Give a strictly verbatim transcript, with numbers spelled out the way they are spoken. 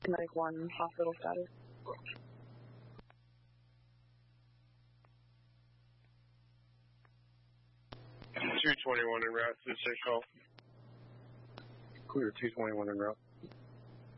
Medic one, hospital status. two twenty-one en route to the safe call. Clear two twenty-one en route.